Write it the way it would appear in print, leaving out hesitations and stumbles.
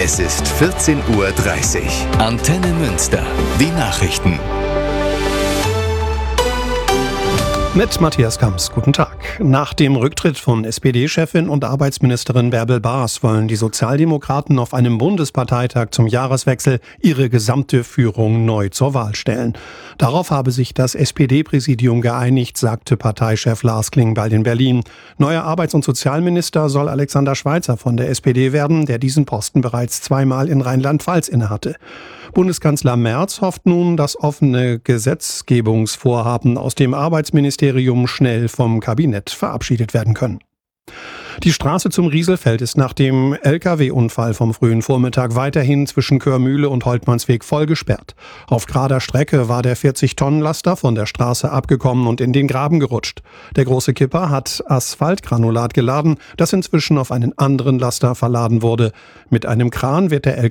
Es ist 14:30 Uhr. Antenne Münster. Die Nachrichten. Mit Matthias Kamps, guten Tag. Nach dem Rücktritt von SPD-Chefin und Arbeitsministerin Bärbel Baas wollen die Sozialdemokraten auf einem Bundesparteitag zum Jahreswechsel ihre gesamte Führung neu zur Wahl stellen. Darauf habe sich das SPD-Präsidium geeinigt, sagte Parteichef Lars Klingbeil in Berlin. Neuer Arbeits- und Sozialminister soll Alexander Schweitzer von der SPD werden, der diesen Posten bereits zweimal in Rheinland-Pfalz innehatte. Bundeskanzler Merz hofft nun, dass offene Gesetzgebungsvorhaben aus dem Arbeitsministerium schnell vom Kabinett verabschiedet werden können. Die Straße zum Rieselfeld ist nach dem Lkw-Unfall vom frühen Vormittag weiterhin zwischen Körmühle und Holtmannsweg voll gesperrt. Auf gerader Strecke war der 40-Tonnen-Laster von der Straße abgekommen und in den Graben gerutscht. Der große Kipper hat Asphaltgranulat geladen, das inzwischen auf einen anderen Laster verladen wurde. Mit einem Kran wird der